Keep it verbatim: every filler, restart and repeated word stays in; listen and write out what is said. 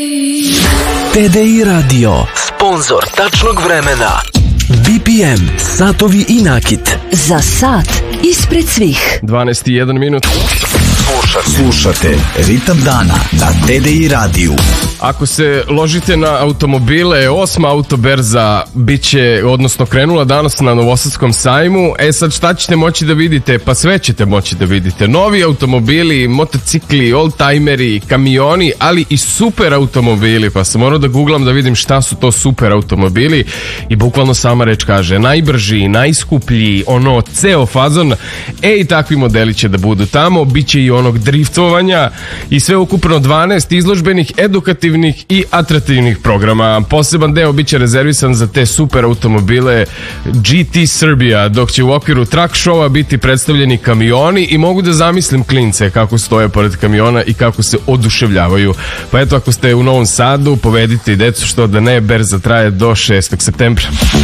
T D I Radio, sponzor tačnog vremena. B P M, satovi i nakit. Za sat ispred svih. dvanaest i jedan minut. Slušate Ritam dana na T D I radiju. Ako se ložite na automobile, osma autoberza biće, odnosno krenula danas na Novosadskom sajmu. E sad šta ćete moći da vidite? Pa sve ćete moći da vidite. Novi automobili, motocikli, oldtimeri, kamioni, ali i super automobili. Pa sam morao da googlam da vidim šta su to super automobili i bukvalno sama reč kaže najbrži, najskuplji, ono ceo fazon. E i takvi modeli će da budu tamo. Biće i onog driftovanja i sve ukupno dvanaest izložbenih, edukativnih i atraktivnih programa. Poseban deo biće rezervisan za te super automobile G T Serbia, dok će u okviru truck showa biti predstavljeni kamioni i mogu da zamislim klince kako stoje pored kamiona i kako se oduševljavaju. Pa eto, ako ste u Novom Sadu, povedite i decu, što da ne, berza traje do šestog septembra.